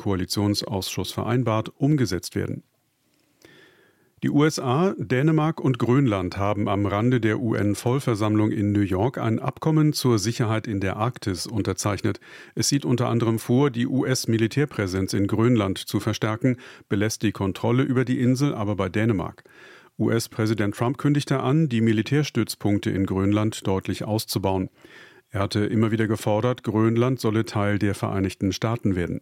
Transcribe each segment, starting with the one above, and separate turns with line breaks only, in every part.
Koalitionsausschuss vereinbart, umgesetzt werden. Die USA, Dänemark und Grönland haben am Rande der UN-Vollversammlung in New York ein Abkommen zur Sicherheit in der Arktis unterzeichnet. Es sieht unter anderem vor, die US-Militärpräsenz in Grönland zu verstärken, belässt die Kontrolle über die Insel aber bei Dänemark. US-Präsident Trump kündigte an, die Militärstützpunkte in Grönland deutlich auszubauen. Er hatte immer wieder gefordert, Grönland solle Teil der Vereinigten Staaten werden.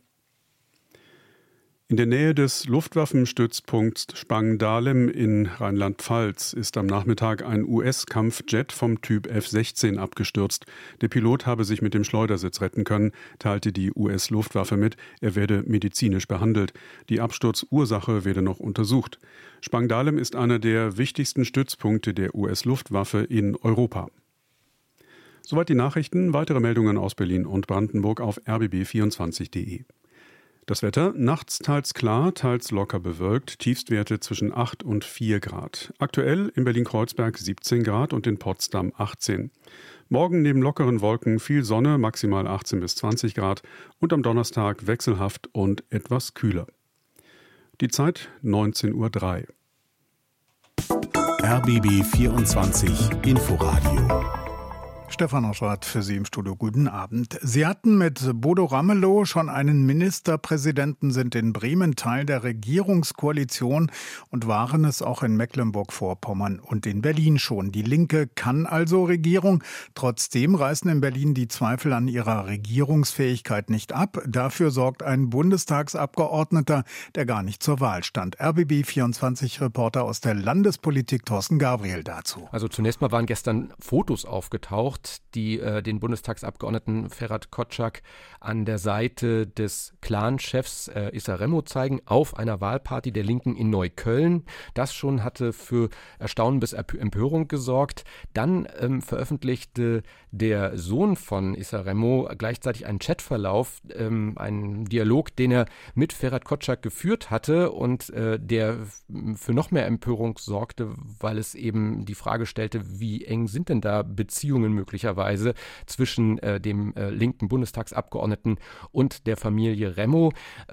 In der Nähe des Luftwaffenstützpunkts Spangdahlem in Rheinland-Pfalz ist am Nachmittag ein US-Kampfjet vom Typ F-16 abgestürzt. Der Pilot habe sich mit dem Schleudersitz retten können, teilte die US-Luftwaffe mit. Er werde medizinisch behandelt. Die Absturzursache werde noch untersucht. Spangdahlem ist einer der wichtigsten Stützpunkte der US-Luftwaffe in Europa. Soweit die Nachrichten. Weitere Meldungen aus Berlin und Brandenburg auf rbb24.de. Das Wetter, nachts teils klar, teils locker bewölkt, Tiefstwerte zwischen 8 und 4 Grad. Aktuell in Berlin-Kreuzberg 17 Grad und in Potsdam 18. Morgen neben lockeren Wolken viel Sonne, maximal 18 bis 20 Grad und am Donnerstag wechselhaft und etwas kühler. Die Zeit 19:03 Uhr.
RBB 24 Inforadio.
Stefan Oschwart für Sie im Studio. Guten Abend. Sie hatten mit Bodo Ramelow schon einen Ministerpräsidenten, sind in Bremen Teil der Regierungskoalition und waren es auch in Mecklenburg-Vorpommern und in Berlin schon. Die Linke kann also Regierung. Trotzdem reißen in Berlin die Zweifel an ihrer Regierungsfähigkeit nicht ab. Dafür sorgt ein Bundestagsabgeordneter, der gar nicht zur Wahl stand. RBB24-Reporter aus der Landespolitik Thorsten Gabriel dazu.
Also zunächst mal waren gestern Fotos aufgetaucht, die den Bundestagsabgeordneten Ferhat Kotschak an der Seite des Clan-Chefs Issa Remmo zeigen, auf einer Wahlparty der Linken in Neukölln. Das schon hatte für Erstaunen bis Empörung gesorgt. Dann veröffentlichte der Sohn von Issa Remmo gleichzeitig einen Chatverlauf, einen Dialog, den er mit Ferhat Kotschak geführt hatte und der für noch mehr Empörung sorgte, weil es eben die Frage stellte, wie eng sind denn da Beziehungen möglicherweise zwischen dem linken Bundestagsabgeordneten und der Familie Remmo.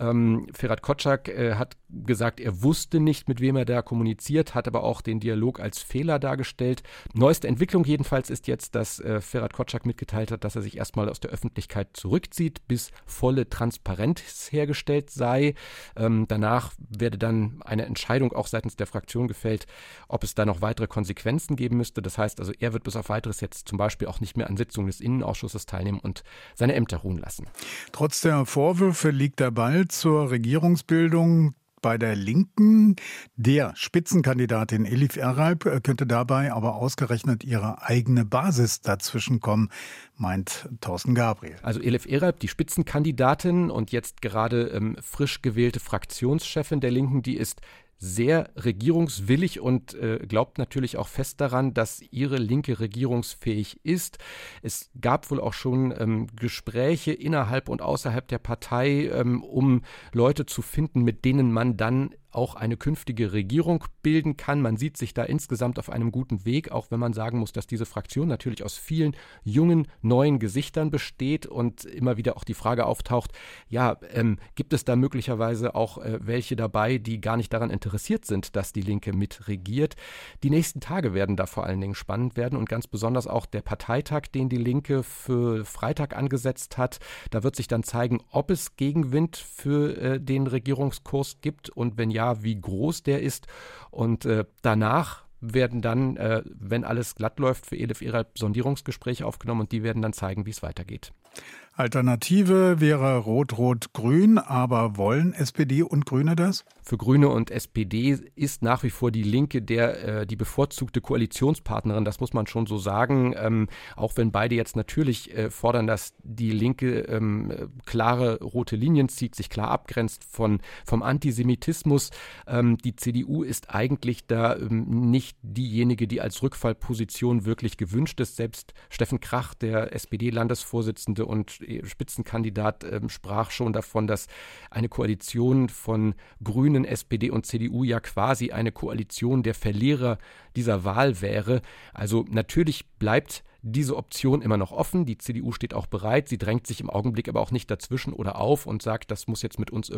Ferhat Kotschak hat gesagt, er wusste nicht, mit wem er da kommuniziert, hat aber auch den Dialog als Fehler dargestellt. Neueste Entwicklung jedenfalls ist jetzt, dass Ferhat Kotschak mitgeteilt hat, dass er sich erstmal aus der Öffentlichkeit zurückzieht, bis volle Transparenz hergestellt sei. Danach werde dann eine Entscheidung auch seitens der Fraktion gefällt, ob es da noch weitere Konsequenzen geben müsste. Das heißt also, er wird bis auf weiteres jetzt zum Beispiel auch nicht mehr an Sitzungen des Innenausschusses teilnehmen und seine Ämter ruhen lassen.
Trotz der Vorwürfe liegt der Ball zur Regierungsbildung bei der Linken. Der Spitzenkandidatin Elif Eralp könnte dabei aber ausgerechnet ihre eigene Basis dazwischenkommen, meint Thorsten Gabriel.
Also Elif Eralp, die Spitzenkandidatin und jetzt gerade frisch gewählte Fraktionschefin der Linken, die ist sehr regierungswillig und glaubt natürlich auch fest daran, dass ihre Linke regierungsfähig ist. Es gab wohl auch schon Gespräche innerhalb und außerhalb der Partei, um Leute zu finden, mit denen man dann auch eine künftige Regierung bilden kann. Man sieht sich da insgesamt auf einem guten Weg, auch wenn man sagen muss, dass diese Fraktion natürlich aus vielen jungen, neuen Gesichtern besteht und immer wieder auch die Frage auftaucht, ja, gibt es da möglicherweise auch welche dabei, die gar nicht daran interessiert sind, dass die Linke mitregiert. Die nächsten Tage werden da vor allen Dingen spannend werden und ganz besonders auch der Parteitag, den die Linke für Freitag angesetzt hat. Da wird sich dann zeigen, ob es Gegenwind für den Regierungskurs gibt und wenn ja, wie groß der ist. Und danach werden dann, wenn alles glatt läuft, für Elif Eralp Sondierungsgespräche aufgenommen und die werden dann zeigen, wie es weitergeht.
Alternative wäre Rot-Rot-Grün, aber wollen SPD und Grüne das?
Für Grüne und SPD ist nach wie vor die Linke die bevorzugte Koalitionspartnerin, das muss man schon so sagen, auch wenn beide jetzt natürlich fordern, dass die Linke klare rote Linien zieht, sich klar abgrenzt vom Antisemitismus. Die CDU ist eigentlich da nicht diejenige, die als Rückfallposition wirklich gewünscht ist. Selbst Steffen Krach, der SPD-Landesvorsitzende und Spitzenkandidat, sprach schon davon, dass eine Koalition von Grünen, SPD und CDU ja quasi eine Koalition der Verlierer dieser Wahl wäre. Also natürlich bleibt diese Option immer noch offen. Die CDU steht auch bereit. Sie drängt sich im Augenblick aber auch nicht dazwischen oder auf und sagt, das muss jetzt mit uns